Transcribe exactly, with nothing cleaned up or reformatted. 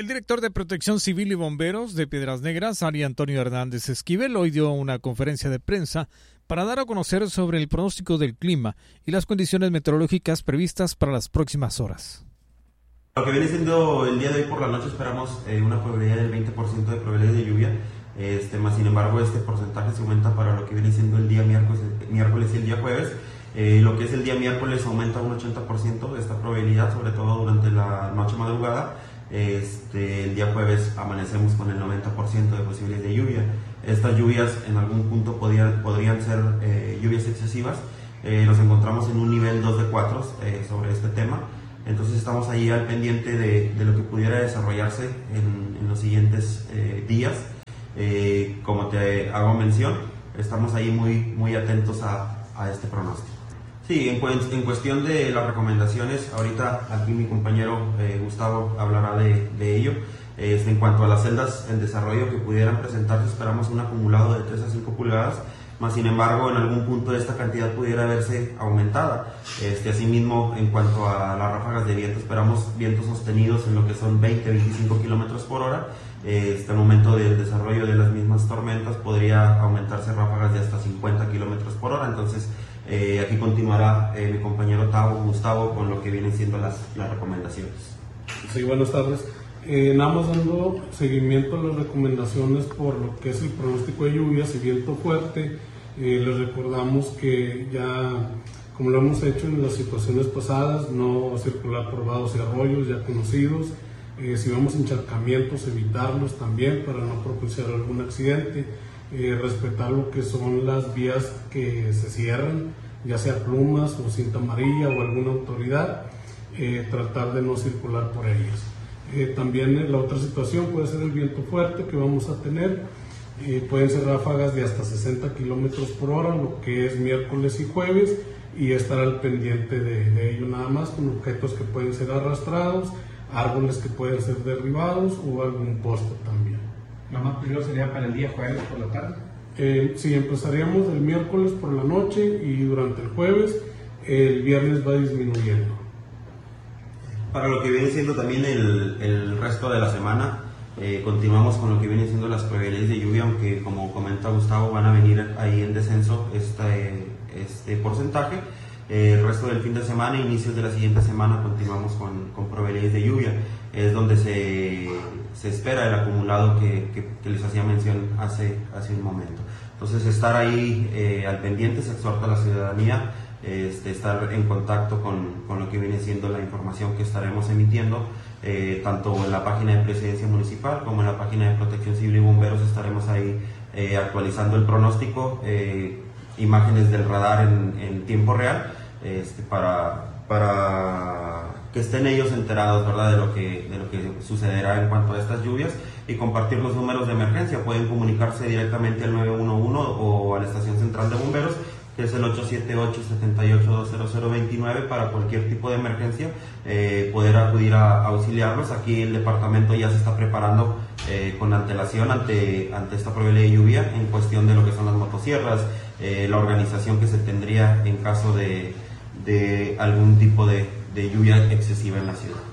El director de Protección Civil y Bomberos de Piedras Negras, Ari Antonio Hernández Esquivel, hoy dio una conferencia de prensa para dar a conocer sobre el pronóstico del clima y las condiciones meteorológicas previstas para las próximas horas. Lo que viene siendo el día de hoy por la noche esperamos eh, una probabilidad del veinte por ciento de probabilidad de lluvia, este, más sin embargo este porcentaje se aumenta para lo que viene siendo el día miércoles, miércoles y el día jueves. Eh, lo que es el día miércoles aumenta un ochenta por ciento de esta probabilidad, sobre todo durante la noche madrugada. Este, el día jueves amanecemos con el noventa por ciento de posibilidades de lluvia. Estas lluvias en algún punto podrían, podrían ser eh, lluvias excesivas. Eh, nos encontramos en un nivel dos de cuatro eh, sobre este tema. Entonces estamos ahí al pendiente de, de lo que pudiera desarrollarse en, en los siguientes eh, días. Eh, como te hago mención, estamos ahí muy, muy atentos a, a este pronóstico. Sí, en, en cuestión de las recomendaciones, ahorita aquí mi compañero eh, Gustavo hablará de, de ello. Eh, en cuanto a las celdas en desarrollo que pudieran presentarse, esperamos un acumulado de tres a cinco pulgadas, más sin embargo en algún punto esta cantidad pudiera verse aumentada. Este, asimismo, en cuanto a las ráfagas de viento, esperamos vientos sostenidos en lo que son veinte a veinticinco kilómetros por hora. Este, al momento del desarrollo de las mismas tormentas podría aumentarse ráfagas de hasta cincuenta kilómetros por hora. Entonces eh, aquí continuará eh, mi compañero Tavo, Gustavo con lo que vienen siendo las, las recomendaciones. Sí, buenas tardes. Eh, nada más dando seguimiento a las recomendaciones por lo que es el pronóstico de lluvias y viento fuerte. Eh, les recordamos que ya, como lo hemos hecho en las situaciones pasadas, no circular por vados y arroyos ya conocidos. Eh, si vemos encharcamientos, evitarlos también para no propiciar algún accidente. Eh, respetar lo que son las vías que se cierran, ya sea plumas o cinta amarilla o alguna autoridad. Eh, tratar de no circular por ellas. Eh, también la otra situación puede ser el viento fuerte que vamos a tener. Eh, pueden ser ráfagas de hasta sesenta kilómetros por hora, lo que es miércoles y jueves, y estar al pendiente de, de ello nada más, con objetos que pueden ser arrastrados, árboles que pueden ser derribados o algún poste también. ¿Lo más peligroso sería para el día jueves por la tarde? Eh, sí, empezaríamos el miércoles por la noche y durante el jueves, el viernes va disminuyendo. Para lo que viene siendo también el, el resto de la semana, eh, continuamos con lo que vienen siendo las probabilidades de lluvia, aunque como comenta Gustavo van a venir ahí en descenso este, este porcentaje. Eh, el resto del fin de semana, inicios de la siguiente semana, continuamos con, con probabilidades de lluvia. Es donde se, se espera el acumulado que, que, que les hacía mención hace, hace un momento. Entonces estar ahí eh, al pendiente, se exhorta a la ciudadanía Este, estar en contacto con, con lo que viene siendo la información que estaremos emitiendo, eh, tanto en la página de Presidencia Municipal como en la página de Protección Civil y Bomberos. Estaremos ahí eh, actualizando el pronóstico, eh, imágenes del radar en, en tiempo real, este, para, para que estén ellos enterados, ¿verdad?, de lo que, de lo que sucederá en cuanto a estas lluvias, y compartir los números de emergencia. Pueden comunicarse directamente al nueve uno uno o a la Estación Central de Bomberos, que es el ocho siete ocho, siete ocho dos cero cero dos nueve, para cualquier tipo de emergencia, eh, poder acudir a, a auxiliarlos. Aquí el departamento ya se está preparando eh, con antelación ante, ante esta probabilidad de lluvia en cuestión de lo que son las motosierras, eh, la organización que se tendría en caso de, de algún tipo de, de lluvia excesiva en la ciudad.